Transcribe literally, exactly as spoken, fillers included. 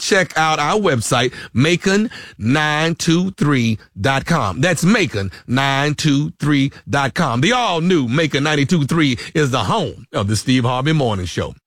check out our website, macon nine two three dot com. That's macon nine two three dot com. The all-new Macon ninety-two point three is the home of the Steve Harvey Morning Show.